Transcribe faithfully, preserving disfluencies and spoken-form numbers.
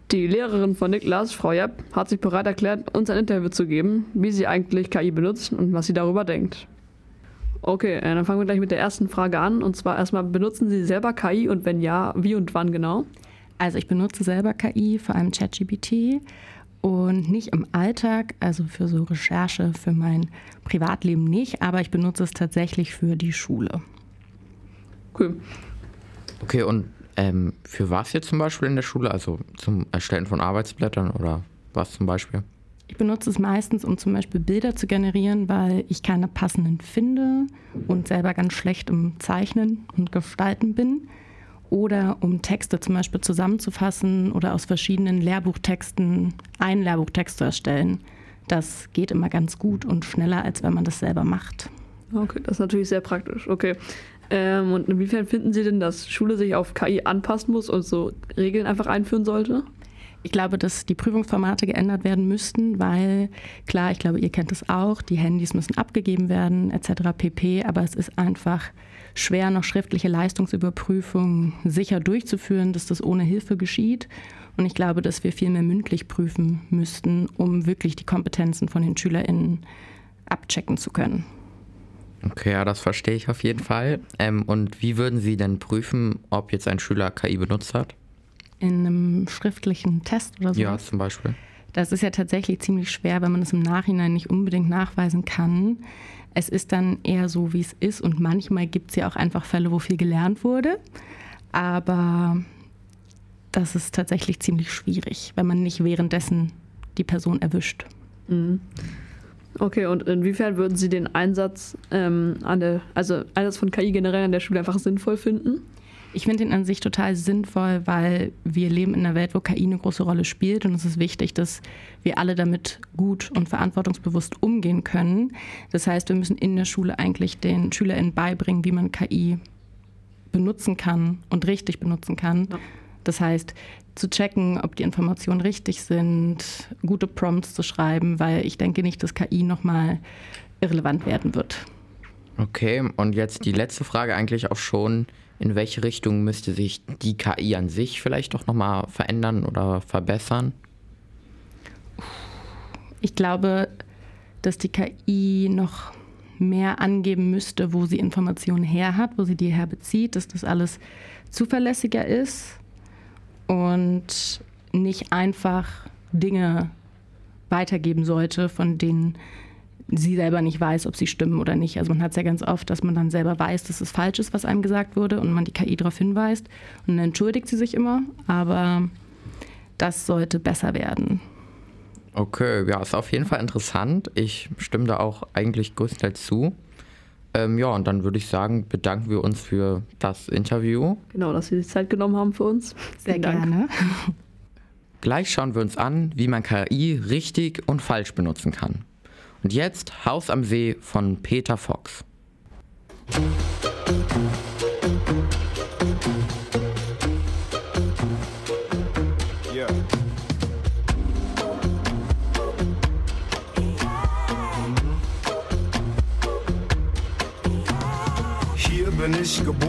Die Lehrerin von Niklas, Frau Jepp, hat sich bereit erklärt, uns ein Interview zu geben, wie sie eigentlich K I benutzt und was sie darüber denkt. Okay, dann fangen wir gleich mit der ersten Frage an. Und zwar erstmal, benutzen Sie selber K I und wenn ja, wie und wann genau? Also ich benutze selber K I, vor allem ChatGPT und nicht im Alltag, also für so Recherche, für mein Privatleben nicht, aber ich benutze es tatsächlich für die Schule. Cool. Okay, und ähm, für was jetzt zum Beispiel in der Schule? Also zum Erstellen von Arbeitsblättern oder was zum Beispiel? Ich benutze es meistens, um zum Beispiel Bilder zu generieren, weil ich keine passenden finde und selber ganz schlecht im Zeichnen und Gestalten bin. Oder um Texte zum Beispiel zusammenzufassen oder aus verschiedenen Lehrbuchtexten einen Lehrbuchtext zu erstellen. Das geht immer ganz gut und schneller, als wenn man das selber macht. Okay, das ist natürlich sehr praktisch. Okay. Ähm, und inwiefern finden Sie denn, dass Schule sich auf K I anpassen muss und so Regeln einfach einführen sollte? Ich glaube, dass die Prüfungsformate geändert werden müssten, weil, klar, ich glaube, ihr kennt es auch, die Handys müssen abgegeben werden et cetera pp. Aber es ist einfach schwer, noch schriftliche Leistungsüberprüfungen sicher durchzuführen, dass das ohne Hilfe geschieht. Und ich glaube, dass wir viel mehr mündlich prüfen müssten, um wirklich die Kompetenzen von den SchülerInnen abchecken zu können. Okay, ja, das verstehe ich auf jeden Fall. Ähm, und wie würden Sie denn prüfen, ob jetzt ein Schüler K I benutzt hat? In einem schriftlichen Test oder so? Ja, zum Beispiel. Das ist ja tatsächlich ziemlich schwer, wenn man es im Nachhinein nicht unbedingt nachweisen kann. Es ist dann eher so, wie es ist und manchmal gibt es ja auch einfach Fälle, wo viel gelernt wurde. Aber das ist tatsächlich ziemlich schwierig, wenn man nicht währenddessen die Person erwischt. Mhm. Okay, und inwiefern würden Sie den Einsatz, ähm, an der, also Einsatz von K I generell an der Schule einfach sinnvoll finden? Ich finde ihn an sich total sinnvoll, weil wir leben in einer Welt, wo K I eine große Rolle spielt und es ist wichtig, dass wir alle damit gut und verantwortungsbewusst umgehen können. Das heißt, wir müssen in der Schule eigentlich den SchülerInnen beibringen, wie man K I benutzen kann und richtig benutzen kann. Ja. Das heißt, zu checken, ob die Informationen richtig sind, gute Prompts zu schreiben, weil ich denke nicht, dass K I nochmal irrelevant werden wird. Okay, und jetzt die letzte Frage eigentlich auch schon. In welche Richtung müsste sich die K I an sich vielleicht doch nochmal verändern oder verbessern? Ich glaube, dass die K I noch mehr angeben müsste, wo sie Informationen her hat, wo sie die herbezieht, dass das alles zuverlässiger ist und nicht einfach Dinge weitergeben sollte, von denen sie selber nicht weiß, ob sie stimmen oder nicht. Also man hat es ja ganz oft, dass man dann selber weiß, dass es falsch ist, was einem gesagt wurde und man die K I darauf hinweist und dann entschuldigt sie sich immer, aber das sollte besser werden. Okay, ja, ist auf jeden Fall interessant. Ich stimme da auch eigentlich größtenteils zu. Ähm, ja, und dann würde ich sagen, bedanken wir uns für das Interview. Genau, dass Sie sich Zeit genommen haben für uns. Sehr gerne. Gleich schauen wir uns an, wie man K I richtig und falsch benutzen kann. Und jetzt Haus am See von Peter Fox. Yeah. Hier bin ich geboren.